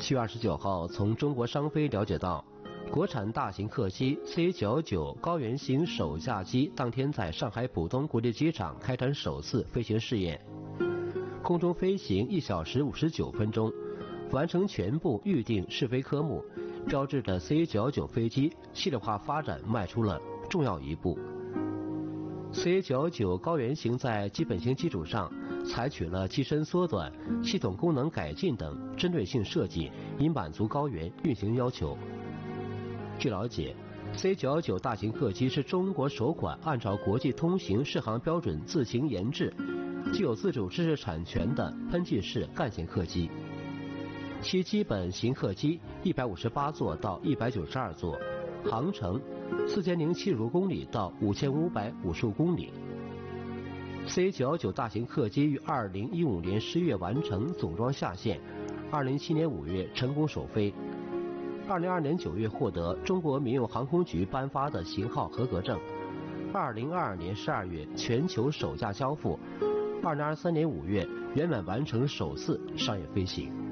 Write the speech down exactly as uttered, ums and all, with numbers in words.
七月二十九号，从中国商飞了解到，国产大型客机 C 九九高原型首架机当天在上海浦东国际机场开展首次飞行试验，空中飞行一小时五十九分钟，完成全部预定试飞科目，标志着 C 九九飞机系列化发展迈出了重要一步。C 九九高原型在基本型基础上采取了机身缩短、系统功能改进等针对性设计，以满足高原运行要求。据了解 ，C 九九大型客机是中国首款按照国际通行适航标准自行研制、具有自主知识产权的喷气式干型客机。其基本型客机一百五十八座到一百九十二座，航程四千零七十五公里到五千五百五十五公里。C 九九大型客机于二零一五年十月完成总装下线，二零一七年五月成功首飞，二零二二年九月获得中国民用航空局颁发的型号合格证，二零二二年十二月全球首架交付，二零二三年五月圆满完成首次商业飞行。